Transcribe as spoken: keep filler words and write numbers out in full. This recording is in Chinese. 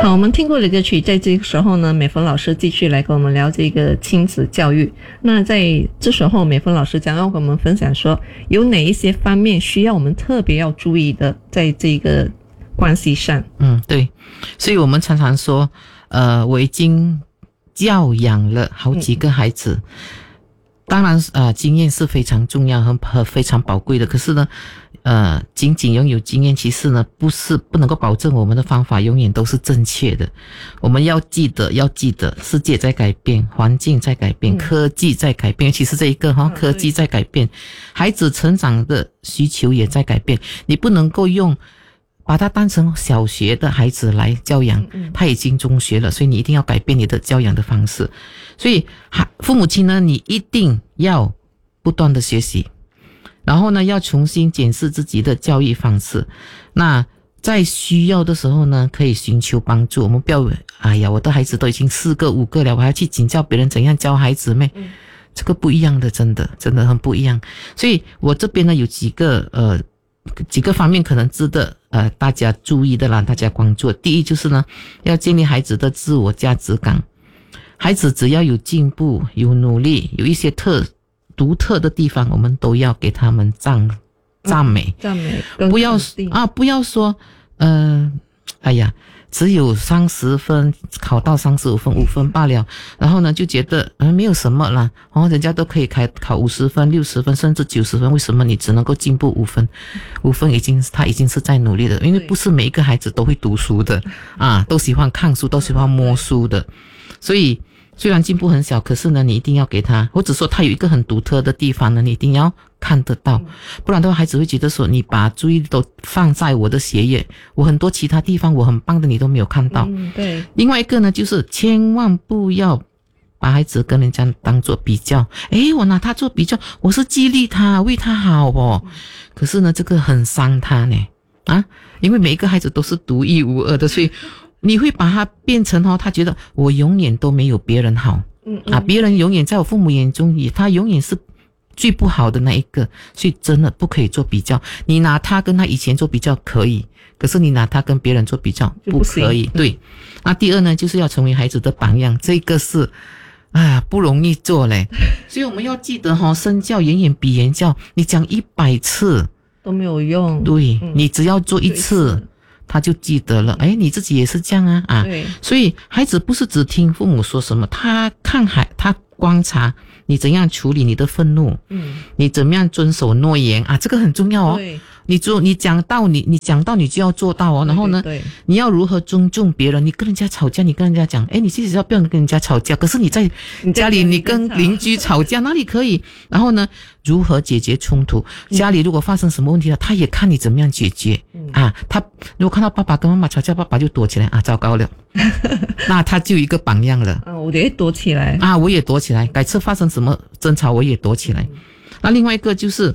好，我们听过了歌曲，在这个时候呢，美芬老师继续来跟我们聊这个亲子教育。那在这时候，美芬老师将要跟我们分享说，有哪一些方面需要我们特别要注意的，在这个关系上。 嗯，对，所以我们常常说，呃，我已经教养了好几个孩子。嗯，当然，呃，经验是非常重要和和非常宝贵的。可是呢，呃，仅仅拥有经验，其实呢，不是不能够保证我们的方法永远都是正确的。我们要记得，要记得，世界在改变，环境在改变，科技在改变。其实这一个哈，科技在改变，孩子成长的需求也在改变。你不能够用把他当成小学的孩子来教养，他已经中学了，所以你一定要改变你的教养的方式。所以父母亲呢，你一定要不断的学习，然后呢，要重新检视自己的教育方式。那在需要的时候呢，可以寻求帮助。我们不要，哎呀，我的孩子都已经四个五个了，我还要去请教别人怎样教孩子咩？嗯，这个不一样的，真的真的很不一样。所以我这边呢有几个呃几个方面可能值得呃大家注意的啦，大家关注。第一就是呢，要建立孩子的自我价值感。孩子只要有进步，有努力，有一些特独特的地方，我们都要给他们赞赞美， 赞美， 不要啊，不要说，呃，哎呀，只有三十分，考到三十五分，五分罢了，然后呢就觉得呃没有什么啦，哦，人家都可以开考五十分、六十分，甚至九十分，为什么你只能够进步五分？五分已经他已经是在努力的，因为不是每一个孩子都会读书的啊，都喜欢看书，都喜欢摸书的，所以。虽然进步很小，可是呢，你一定要给他，或者说他有一个很独特的地方呢，你一定要看得到，不然的话，孩子会觉得说，你把注意力都放在我的学业，我很多其他地方我很棒的，你都没有看到。 嗯，对。 另外一个呢，就是千万不要把孩子跟人家当做比较，诶，我拿他做比较，我是激励他，为他好哦。可是呢，这个很伤他呢，啊，因为每一个孩子都是独一无二的，所以。你会把他变成哦，他觉得我永远都没有别人好，嗯嗯啊，别人永远在我父母眼中，他永远是最不好的那一个，所以真的不可以做比较。你拿他跟他以前做比较可以，可是你拿他跟别人做比较不可以。对，那第二呢，就是要成为孩子的榜样，这个是啊不容易做嘞，所以我们要记得哈、哦，身教远远比言教，你讲一百次都没有用。 对，嗯、你只要做一次。他就记得了，哎，你自己也是这样啊啊！所以孩子不是只听父母说什么，他看海，他观察你怎样处理你的愤怒，嗯，你怎么样遵守诺言啊，这个很重要哦。对，你做你讲到你你讲到你就要做到哦，然后呢，对对对，你要如何尊重别人？你跟人家吵架，你跟人家讲，哎，你其实要不要跟人家吵架？可是你在家里，你跟邻居吵架，哪里可以？然后呢，如何解决冲突？家里如果发生什么问题了，他也看你怎么样解决、嗯、啊。他如果看到爸爸跟妈妈吵架，爸爸就躲起来啊，糟糕了，那他就一个榜样了。 啊，我也躲起来啊， 我也躲起来。改次发生什么争吵，我也躲起来。嗯、那另外一个就是。